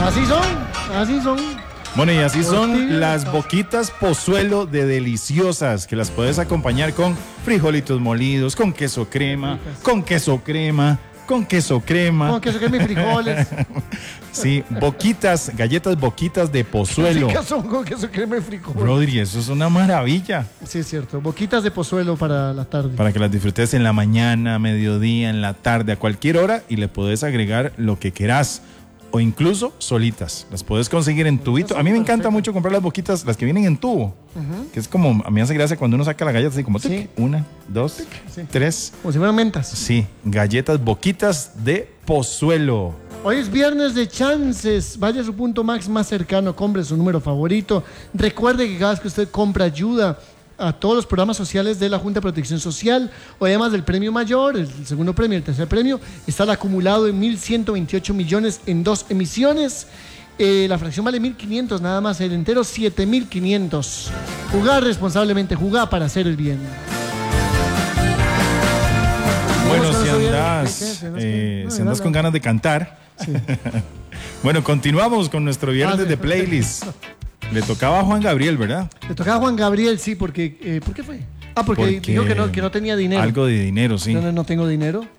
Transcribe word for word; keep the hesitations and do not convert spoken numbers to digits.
Así son, así son. Bueno, y así son Tortillas. las boquitas Pozuelo de deliciosas, que las puedes acompañar con frijolitos molidos, con queso crema, con queso crema, con queso crema. Con queso crema y frijoles. Sí, boquitas, galletas boquitas de Pozuelo. ¿Qué son con queso crema y frijoles? Brody, eso es una maravilla. Sí, es cierto. Boquitas de Pozuelo para la tarde. Para que las disfrutes en la mañana, mediodía, en la tarde, a cualquier hora, y le puedes agregar lo que quieras. O incluso solitas. Las puedes conseguir en tubito. A mí me encanta mucho comprar las boquitas, las que vienen en tubo. Uh-huh. Que es como, a mí me hace gracia cuando uno saca la galleta así como tic, sí. Una, dos, sí. Tres. Como si fueran mentas. Sí, galletas boquitas de Pozuelo. Hoy es viernes de chances. Vaya a su punto Max más cercano, compre su número favorito. Recuerde que cada vez que usted compra ayuda a todos los programas sociales de la Junta de Protección Social. Hoy, además del premio mayor, el segundo premio, el tercer premio, está el acumulado en mil ciento veintiocho millones en dos emisiones. Eh, la fracción vale mil quinientos, nada más, el entero siete mil quinientos. Jugar responsablemente, jugar para hacer el bien. Bueno, si andas, eh, no, si andas con ganas de cantar. Sí. Bueno, continuamos con nuestro viernes ah, sí. de playlist. Le tocaba a Juan Gabriel, ¿verdad? Le tocaba a Juan Gabriel, sí, porque... Eh, ¿Por qué fue? Ah, porque, porque dijo que no, que no tenía dinero. Algo de dinero, sí. No, no, no tengo dinero.